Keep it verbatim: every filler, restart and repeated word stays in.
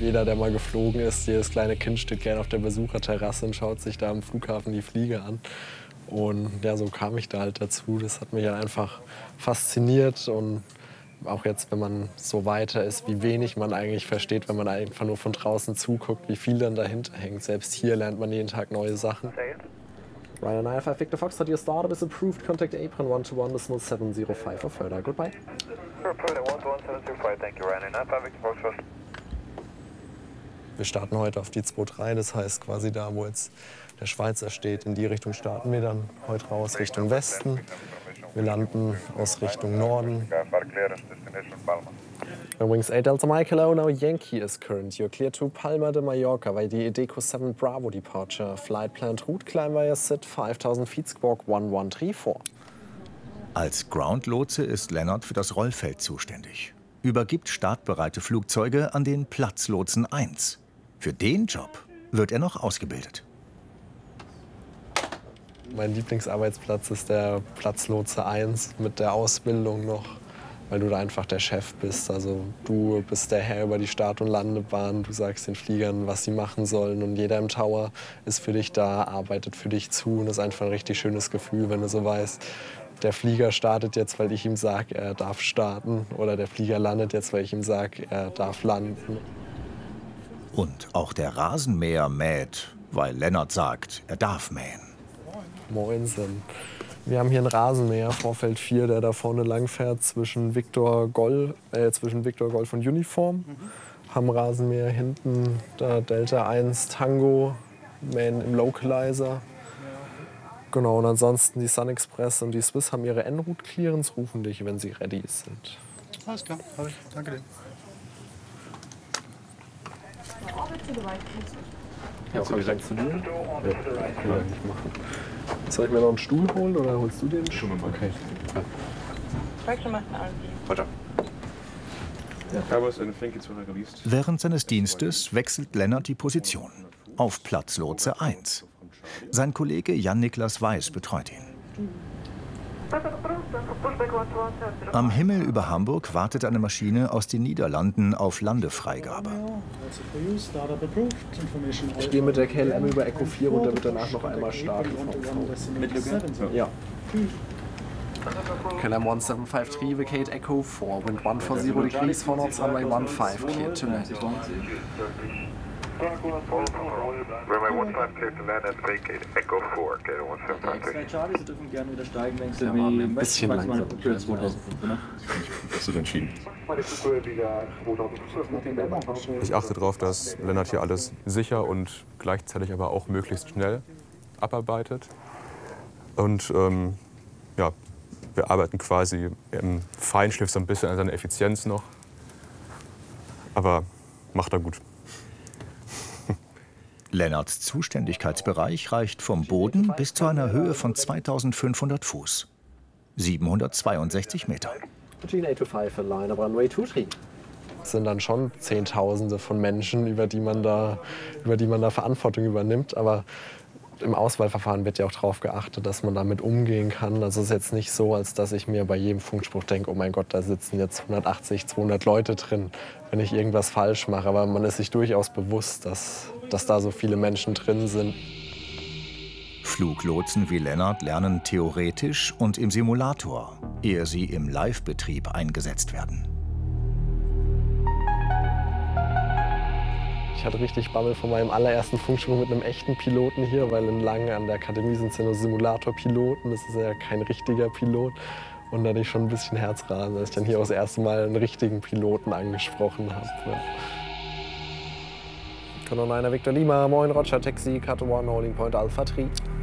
Jeder, der mal geflogen ist, jedes kleine Kind steht gerne auf der Besucherterrasse und schaut sich da am Flughafen die Fliege an. Und ja, so kam ich da halt dazu. Das hat mich ja einfach fasziniert. Und auch jetzt, wenn man so weiter ist, wie wenig man eigentlich versteht, wenn man einfach nur von draußen zuguckt, wie viel dann dahinter hängt. Selbst hier lernt man jeden Tag neue Sachen. Ryanair nine five Victor Foxtrot, your startup is approved. Contact Apron one two one decimal seven zero five for further. Goodbye. Wir starten heute auf die zwei drei, das heißt quasi da, wo jetzt der Schweizer steht, in die Richtung starten wir dann heute raus, Richtung Westen. Wir landen aus Richtung Norden. Wings eight Delta Mike, hello, now Yankee is current. You're clear to Palma de Mallorca via the Edeco seven Bravo departure. Flight planned route climb via S I D five thousand feet squawk one one three four. Als Ground-Lotse ist Lennart für das Rollfeld zuständig. Übergibt startbereite Flugzeuge an den Platzlotsen eins. Für den Job wird er noch ausgebildet. Mein Lieblingsarbeitsplatz ist der Platzlotse eins mit der Ausbildung noch, weil du da einfach der Chef bist. Also du bist der Herr über die Start- und Landebahn, du sagst den Fliegern, was sie machen sollen und jeder im Tower ist für dich da, arbeitet für dich zu und das ist einfach ein richtig schönes Gefühl, wenn du so weißt, der Flieger startet jetzt, weil ich ihm sage, er darf starten oder der Flieger landet jetzt, weil ich ihm sage, er darf landen. Und auch der Rasenmäher mäht, weil Lennart sagt, er darf mähen. Moinsen. Wir haben hier einen Rasenmäher, Vorfeld vier, der da vorne lang fährt zwischen Victor Golf, äh, zwischen Victor Golf und Uniform. Mhm. Haben Rasenmäher hinten, da Delta eins Tango, mähen im Localizer. Genau, und ansonsten die Sun Express und die Swiss haben ihre En-Route Clearance, rufen dich, wenn sie ready sind. Alles klar, habe ich. Danke dir. Ja, soll ich direkt zu dir? Ja, kann ich machen. Soll ich mir noch einen Stuhl holen oder holst du den? Schon mal. Okay. Weiter. Während seines Dienstes wechselt Lennart die Position auf Platzlotse eins. Sein Kollege Jan-Niklas Weiß betreut ihn. Am Himmel über Hamburg wartet eine Maschine aus den Niederlanden auf Landefreigabe. Ich gehe mit der K L M über Echo vier und der wird danach noch einmal starten. Mit Lücke? Ja. K L M one seven five three, vacate Echo four, wind one four zero degrees, four knots, runway one five, clear to land. Runway one five clear to land and vacate Echo four, K L M one seven five three. Charlie, Sie dürfen gerne wieder steigen, wenn Sie ein bisschen langsam. Hast du entschieden? Ich achte darauf, dass Lennart hier alles sicher und gleichzeitig aber auch möglichst schnell abarbeitet. Und ähm, ja, wir arbeiten quasi im Feinschliff so ein bisschen an seiner Effizienz noch. Aber macht er gut. Lennarts Zuständigkeitsbereich reicht vom Boden bis zu einer Höhe von zweitausendfünfhundert Fuß. siebenhundertzweiundsechzig Meter. Es sind dann schon Zehntausende von Menschen, über die man da, über die man da Verantwortung übernimmt. Aber im Auswahlverfahren wird ja auch darauf geachtet, dass man damit umgehen kann. Also es ist jetzt nicht so, als dass ich mir bei jedem Funkspruch denke, oh mein Gott, da sitzen jetzt hundertachtzig, zweihundert Leute drin, wenn ich irgendwas falsch mache. Aber man ist sich durchaus bewusst, dass, dass da so viele Menschen drin sind. Fluglotsen wie Lennart lernen theoretisch und im Simulator, ehe sie im Live-Betrieb eingesetzt werden. Ich hatte richtig Bammel vor meinem allerersten Funksprung mit einem echten Piloten hier, weil in Lange an der Akademie sind es ja nur Simulatorpiloten, das ist ja kein richtiger Pilot. Und da hatte ich schon ein bisschen Herzrasen, als ich dann hier auch das erste Mal einen richtigen Piloten angesprochen habe. Ja. Colonel Victor Lima, moin Roger, Taxi, Cut one, Holding Point Alpha drei.